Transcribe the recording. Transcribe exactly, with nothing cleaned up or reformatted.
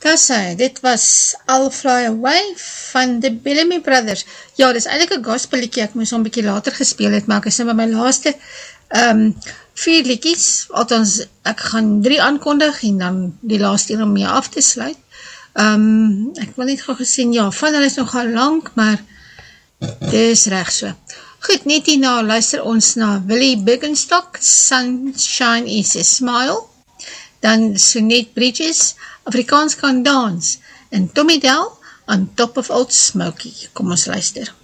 Ja, sy, dit was I'll Fly Away van the Bellamy Brothers. Ja, dit is eintlik 'n gospelliedjie, ek moes hom 'n bietjie later gespeel het, maar ek is nou by my laaste um, vier liedjies, althans, ek gaan drie aankondig en dan die laaste een om mee af te sluit. Um, ek wil net gou gesien, ja, van hulle is nogal lang, maar dis reg so. Goed, net hierna luister ons na Willie Birkenstock, Sunshine is a Smile, dan Sonette Bridges, Afrikaans kan dans, en Tommy Dell, On Top of Old Smoky. Kom ons luister.